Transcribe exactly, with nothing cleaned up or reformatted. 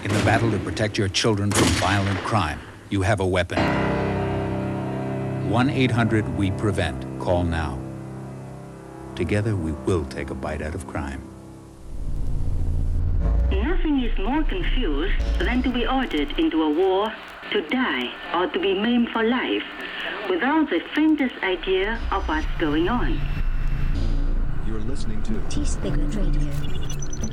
In the battle to protect your children from violent crime, you have a weapon. one eight hundred we prevent. Call now. Together we will take a bite out of crime. Nothing is more confused than to be ordered into a war, to die, or to be maimed for life, without the faintest idea of what's going on. You're listening to T-Spirit Radio.